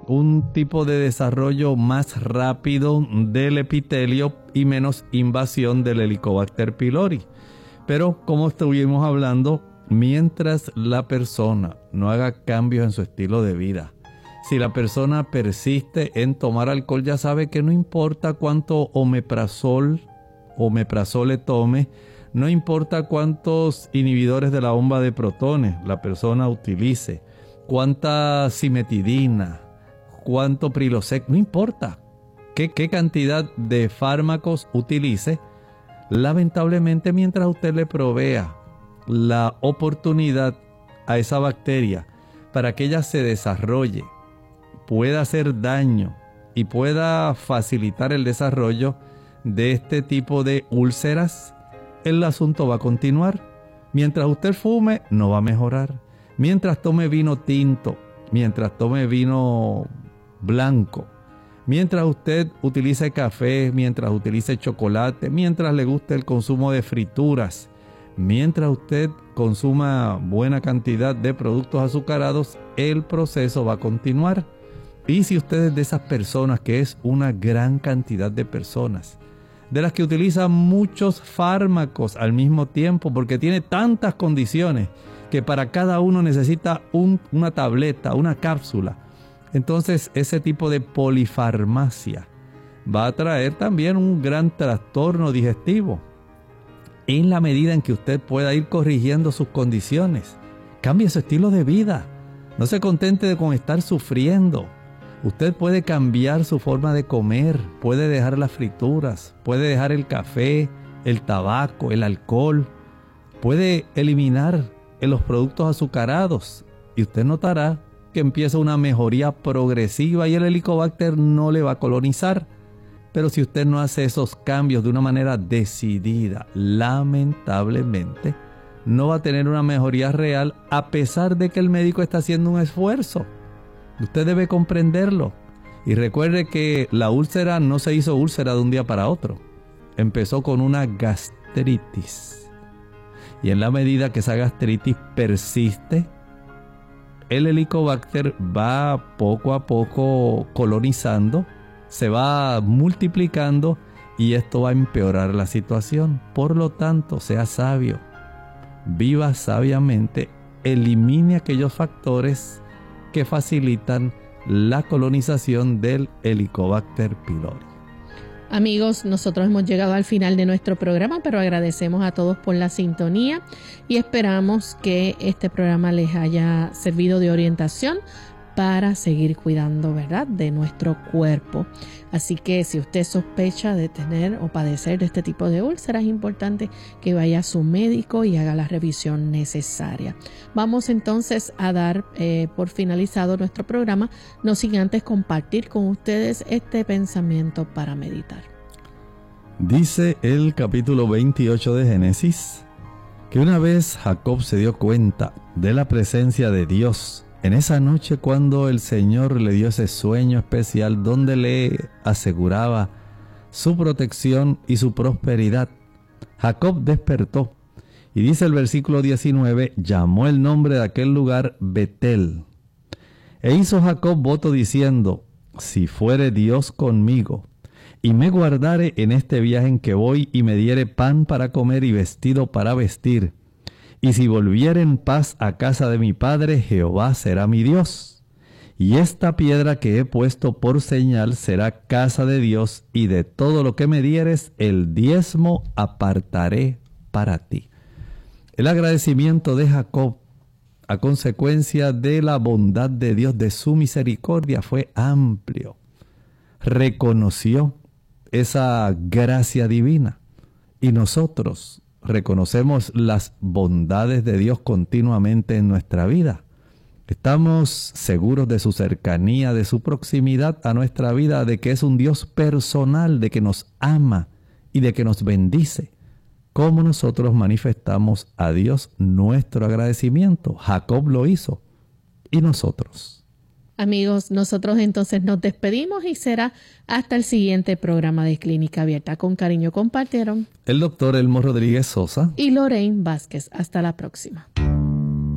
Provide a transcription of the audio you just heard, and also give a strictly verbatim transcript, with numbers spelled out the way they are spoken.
un tipo de desarrollo más rápido del epitelio y menos invasión del Helicobacter pylori. Pero como estuvimos hablando, mientras la persona no haga cambios en su estilo de vida, si la persona persiste en tomar alcohol, ya sabe que no importa cuánto omeprazol, omeprazol le tome, no importa cuántos inhibidores de la bomba de protones la persona utilice, cuánta cimetidina, cuánto Prilosec, no importa qué, qué cantidad de fármacos utilice, lamentablemente mientras usted le provea la oportunidad a esa bacteria para que ella se desarrolle, pueda hacer daño y pueda facilitar el desarrollo de este tipo de úlceras, el asunto va a continuar. Mientras usted fume, no va a mejorar. Mientras tome vino tinto, mientras tome vino blanco, mientras usted utilice café, mientras utilice chocolate, mientras le guste el consumo de frituras, mientras usted consuma buena cantidad de productos azucarados, el proceso va a continuar. Y si usted es de esas personas, que es una gran cantidad de personas, de las que utilizan muchos fármacos al mismo tiempo, porque tiene tantas condiciones que para cada uno necesita un, una tableta, una cápsula, entonces ese tipo de polifarmacia va a traer también un gran trastorno digestivo. En la medida en que usted pueda ir corrigiendo sus condiciones, cambie su estilo de vida, no se contente con estar sufriendo. Usted puede cambiar su forma de comer, puede dejar las frituras, puede dejar el café, el tabaco, el alcohol, puede eliminar los productos azucarados y usted notará que empieza una mejoría progresiva y el Helicobacter no le va a colonizar. Pero si usted no hace esos cambios de una manera decidida, lamentablemente no va a tener una mejoría real, a pesar de que el médico está haciendo un esfuerzo. Usted debe comprenderlo. Y recuerde que la úlcera no se hizo úlcera de un día para otro. Empezó con una gastritis. Y en la medida que esa gastritis persiste, el Helicobacter va poco a poco colonizando, se va multiplicando y esto va a empeorar la situación. Por lo tanto, sea sabio, viva sabiamente, elimine aquellos factores que facilitan la colonización del Helicobacter pylori. Amigos, nosotros hemos llegado al final de nuestro programa, pero agradecemos a todos por la sintonía y esperamos que este programa les haya servido de orientación para seguir cuidando, ¿verdad?, de nuestro cuerpo. Así que si usted sospecha de tener o padecer de este tipo de úlceras, es importante que vaya a su médico y haga la revisión necesaria. Vamos entonces a dar eh, por finalizado nuestro programa, no sin antes compartir con ustedes este pensamiento para meditar. Dice el capítulo veintiocho de Génesis que una vez Jacob se dio cuenta de la presencia de Dios en esa noche cuando el Señor le dio ese sueño especial donde le aseguraba su protección y su prosperidad. Jacob despertó y dice el versículo diecinueve, llamó el nombre de aquel lugar Betel. E hizo Jacob voto diciendo, si fuere Dios conmigo y me guardare en este viaje en que voy y me diere pan para comer y vestido para vestir, y si volviere en paz a casa de mi padre, Jehová será mi Dios. Y esta piedra que he puesto por señal será casa de Dios, y de todo lo que me dieres, el diezmo apartaré para ti. El agradecimiento de Jacob, a consecuencia de la bondad de Dios, de su misericordia, fue amplio. Reconoció esa gracia divina. Y nosotros reconocemos las bondades de Dios continuamente en nuestra vida. Estamos seguros de su cercanía, de su proximidad a nuestra vida, de que es un Dios personal, de que nos ama y de que nos bendice. ¿Cómo nosotros manifestamos a Dios nuestro agradecimiento? Jacob lo hizo. ¿Y nosotros? Amigos, nosotros entonces nos despedimos y será hasta el siguiente programa de Clínica Abierta. Con cariño compartieron el doctor Elmo Rodríguez Sosa y Lorraine Vázquez. Hasta la próxima.